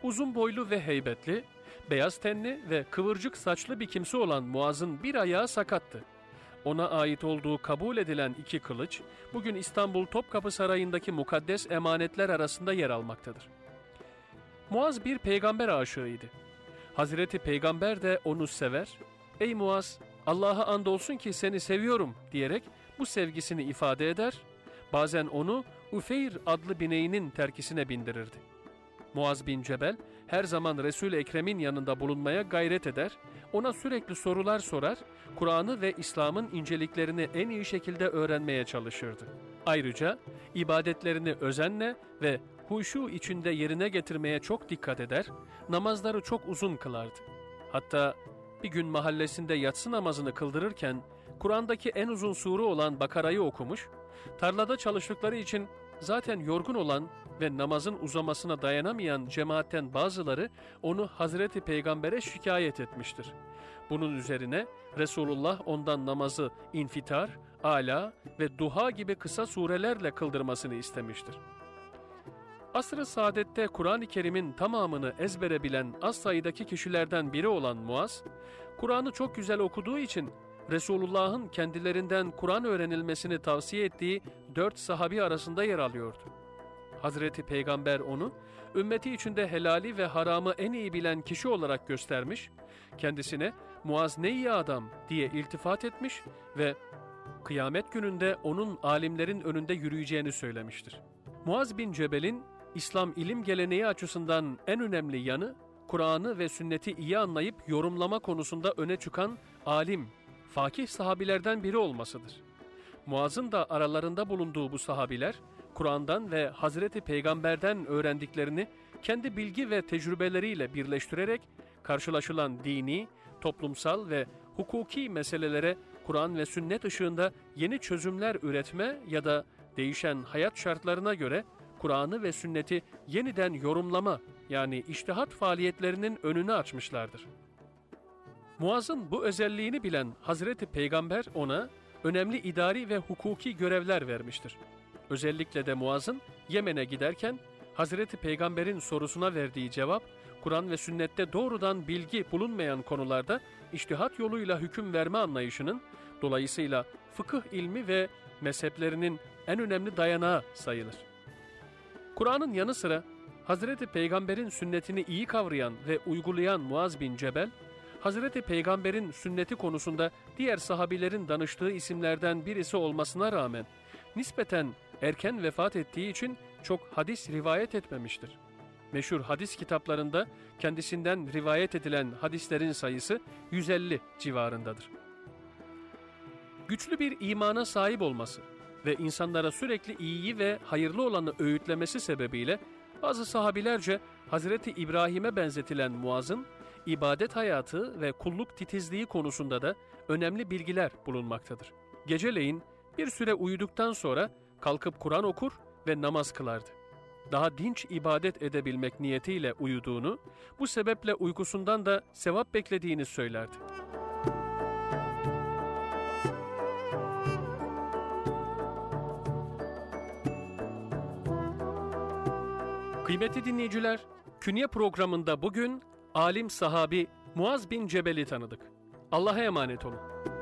Uzun boylu ve heybetli, beyaz tenli ve kıvırcık saçlı bir kimse olan Muaz'ın bir ayağı sakattı. Ona ait olduğu kabul edilen 2 kılıç, bugün İstanbul Topkapı Sarayı'ndaki mukaddes emanetler arasında yer almaktadır. Muaz bir peygamber aşığıydı. Hazreti Peygamber de onu sever, "Ey Muaz, Allah'a andolsun ki seni seviyorum" diyerek bu sevgisini ifade eder, bazen onu Ufeyr adlı bineğinin terkisine bindirirdi. Muaz bin Cebel her zaman Resul-i Ekrem'in yanında bulunmaya gayret eder, ona sürekli sorular sorar, Kur'an'ı ve İslam'ın inceliklerini en iyi şekilde öğrenmeye çalışırdı. Ayrıca ibadetlerini özenle ve huşu içinde yerine getirmeye çok dikkat eder, namazları çok uzun kılardı. Hatta bir gün mahallesinde yatsı namazını kıldırırken Kur'an'daki en uzun sure olan Bakara'yı okumuş, tarlada çalıştıkları için zaten yorgun olan ve namazın uzamasına dayanamayan cemaatten bazıları onu Hazreti Peygamber'e şikayet etmiştir. Bunun üzerine Resulullah ondan namazı İnfitar, Ala ve Duha gibi kısa surelerle kıldırmasını istemiştir. Asr-ı Saadet'te Kur'an-ı Kerim'in tamamını ezbere bilen az sayıdaki kişilerden biri olan Muaz, Kur'an'ı çok güzel okuduğu için Resulullah'ın kendilerinden Kur'an öğrenilmesini tavsiye ettiği 4 sahabi arasında yer alıyordu. Hazreti Peygamber onu, ümmeti içinde helali ve haramı en iyi bilen kişi olarak göstermiş, kendisine "Muaz ne iyi adam" diye iltifat etmiş ve kıyamet gününde onun alimlerin önünde yürüyeceğini söylemiştir. Muaz bin Cebel'in İslam ilim geleneği açısından en önemli yanı, Kur'an'ı ve sünneti iyi anlayıp yorumlama konusunda öne çıkan alim, fakih sahabilerden biri olmasıdır. Muaz'ın da aralarında bulunduğu bu sahabiler, Kur'an'dan ve Hazreti Peygamber'den öğrendiklerini kendi bilgi ve tecrübeleriyle birleştirerek karşılaşılan dini, toplumsal ve hukuki meselelere Kur'an ve sünnet ışığında yeni çözümler üretme ya da değişen hayat şartlarına göre Kur'an'ı ve sünneti yeniden yorumlama yani içtihat faaliyetlerinin önünü açmışlardır. Muaz'ın bu özelliğini bilen Hazreti Peygamber ona önemli idari ve hukuki görevler vermiştir. Özellikle de Muaz'ın Yemen'e giderken Hazreti Peygamber'in sorusuna verdiği cevap, Kur'an ve sünnette doğrudan bilgi bulunmayan konularda içtihat yoluyla hüküm verme anlayışının, dolayısıyla fıkıh ilmi ve mezheplerinin en önemli dayanağı sayılır. Kur'an'ın yanı sıra Hazreti Peygamber'in sünnetini iyi kavrayan ve uygulayan Muaz bin Cebel, Hazreti Peygamber'in sünneti konusunda diğer sahabilerin danıştığı isimlerden birisi olmasına rağmen nispeten erken vefat ettiği için çok hadis rivayet etmemiştir. Meşhur hadis kitaplarında kendisinden rivayet edilen hadislerin sayısı 150 civarındadır. Güçlü bir imana sahip olması ve insanlara sürekli iyiyi ve hayırlı olanı öğütlemesi sebebiyle bazı sahabilerce Hazreti İbrahim'e benzetilen Muaz'ın ibadet hayatı ve kulluk titizliği konusunda da önemli bilgiler bulunmaktadır. Geceleyin bir süre uyuduktan sonra kalkıp Kur'an okur ve namaz kılardı. Daha dinç ibadet edebilmek niyetiyle uyuduğunu, bu sebeple uykusundan da sevap beklediğini söylerdi. Kıymetli dinleyiciler, Künye programında bugün alim sahabi Muaz bin Cebel'i tanıdık. Allah'a emanet olun.